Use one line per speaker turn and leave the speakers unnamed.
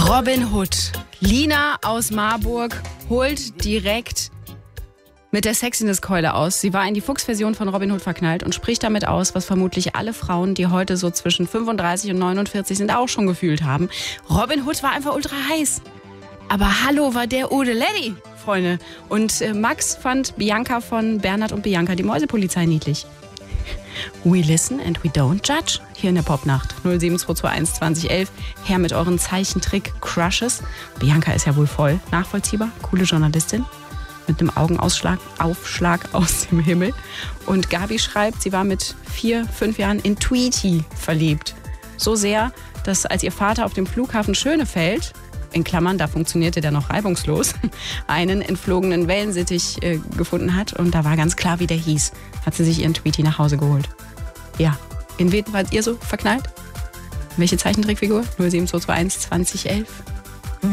Robin Hood. Lina aus Marburg holt direkt mit der Sexiness-Keule aus. Sie war in die Fuchsversion von Robin Hood verknallt und spricht damit aus, was vermutlich alle Frauen, die heute so zwischen 35 und 49 sind, auch schon gefühlt haben. Robin Hood war einfach ultra heiß. Aber hallo, war der Odeledi, Freunde. Und Max fand Bianca von Bernhard und Bianca, die Mäusepolizei, niedlich. We listen and we don't judge. Hier in der Popnacht 07221 2011. Her mit euren Zeichentrick-Crushes. Bianca ist ja wohl voll nachvollziehbar. Coole Journalistin. Mit einem Augenaufschlag aus dem Himmel. Und Gabi schreibt, sie war mit 4, 5 Jahren in Tweety verliebt. So sehr, dass als ihr Vater auf dem Flughafen Schönefeld, in Klammern, da funktionierte der noch reibungslos, einen entflogenen Wellensittich gefunden hat. Und da war ganz klar, wie der hieß. Hat sie sich ihren Tweety nach Hause geholt. Ja, in wen wart ihr so verknallt? Welche Zeichentrickfigur? 07221 2011.